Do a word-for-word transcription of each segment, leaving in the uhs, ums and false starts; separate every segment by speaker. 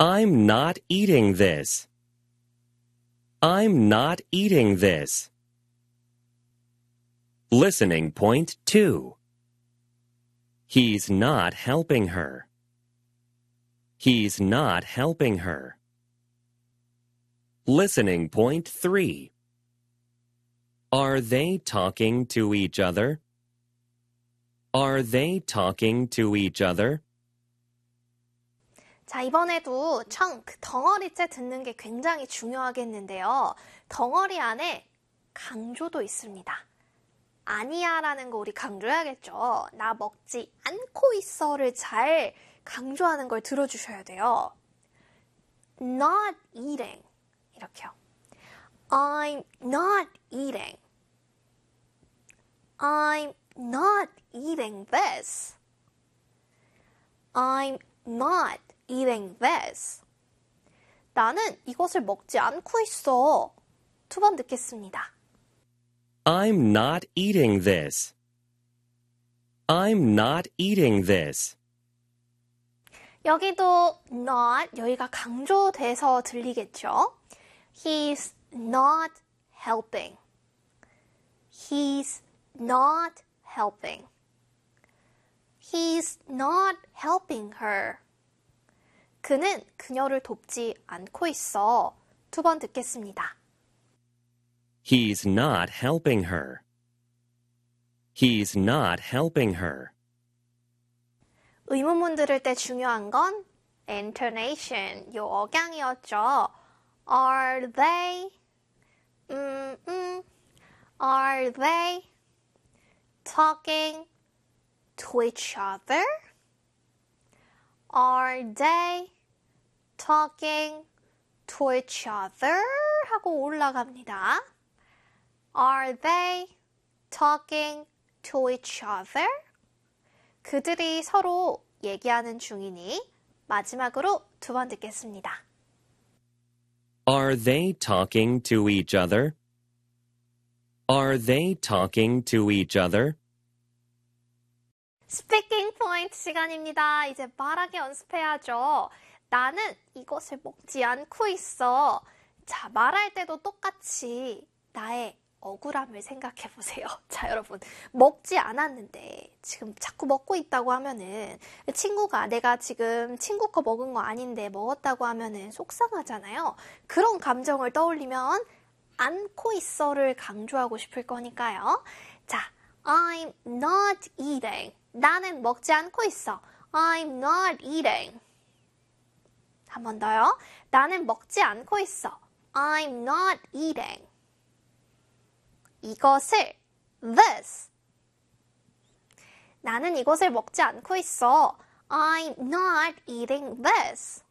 Speaker 1: I'm not eating this. I'm not eating this. Listening point two. He's not helping her. He's not helping her. Listening point three. Are they talking to each other? Are they talking to each other?
Speaker 2: 자, 이번에도 chunk, 덩어리째 듣는 게 굉장히 중요하겠는데요. 덩어리 안에 강조도 있습니다. 아니야 라는 거 우리 강조해야겠죠. 나 먹지 않고 있어를 잘 강조하는 걸 들어주셔야 돼요. Not eating 이렇게요. I'm not eating. I'm not eating this. I'm not eating this. 나는 이것을 먹지 않고 있어. 두 번 듣겠습니다.
Speaker 1: I'm not eating this. I'm not eating this.
Speaker 2: 여기도 not 여기가 강조돼서 들리겠죠? He's not helping. He's not helping. He's not helping her. 그는 그녀를 돕지 않고 있어. 두 번 듣겠습니다.
Speaker 1: He's not helping her. He's not helping her.
Speaker 2: 의문문 들을 때 중요한 건 intonation, 요 억양이었죠. Are they? 음, 음. Are they talking to each other? Are they talking to each other? 하고 올라갑니다. Are they talking to each other? 그들이 서로 얘기하는 중이니 마지막으로 두 번 듣겠습니다.
Speaker 1: Are they talking to each other? Are they talking to each other?
Speaker 2: 스피킹 포인트 시간입니다. 이제 말하기 연습해야죠. 나는 이것을 먹지 않고 있어. 자, 말할 때도 똑같이 나의 억울함을 생각해 보세요. 자, 여러분, 먹지 않았는데 지금 자꾸 먹고 있다고 하면은 친구가 내가 지금 친구 거 먹은 거 아닌데 먹었다고 하면은 속상하잖아요. 그런 감정을 떠올리면 않고 있어를 강조하고 싶을 거니까요. 자, I'm not eating. 나는 먹지 않고 있어. I'm not eating. 한 번 더요. 나는 먹지 않고 있어. I'm not eating. 이것을 this. 나는 이것을 먹지 않고 있어. I'm not eating this.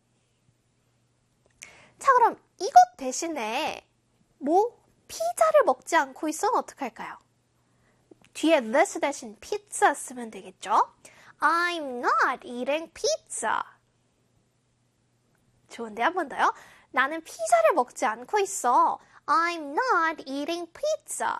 Speaker 2: 자, 그럼 이것 대신에 뭐 피자를 먹지 않고 있어는 어떻게 할까요? 뒤에 this 대신 pizza 쓰면 되겠죠? I'm not eating pizza. 좋은데 한 번 더요. 나는 피자를 먹지 않고 있어. I'm not eating pizza.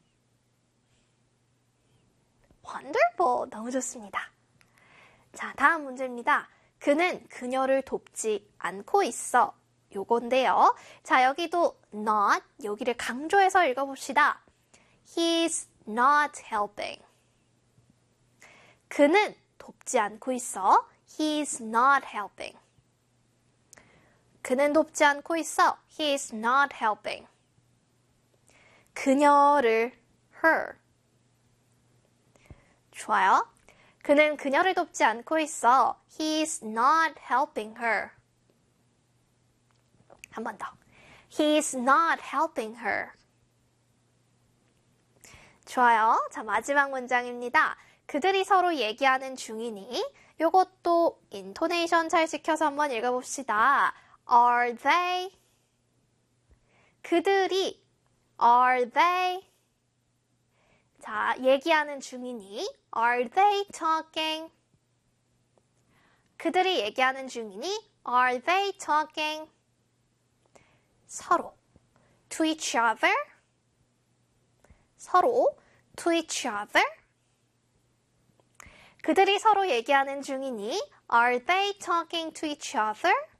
Speaker 2: Wonderful. 너무 좋습니다. 자, 다음 문제입니다. 그는 그녀를 돕지 않고 있어. 요건데요. 자, 여기도 not, 여기를 강조해서 읽어봅시다. He's not helping. 그는 돕지 않고 있어. He's not helping. 그는 돕지 않고 있어. He's not helping. 그녀를 her. 좋아요. 그는 그녀를 돕지 않고 있어. He's not helping her. 한 번 더. He's not helping her. 좋아요. 자, 마지막 문장입니다. 그들이 서로 얘기하는 중이니 요것도 인토네이션 잘 지켜서 한번 읽어봅시다. Are they? 그들이 Are they? 자, 얘기하는 중이니 Are they talking? 그들이 얘기하는 중이니 Are they talking? 서로 To each other? 서로 To each other? 그들이 서로 얘기하는 중이니 Are they talking to each other?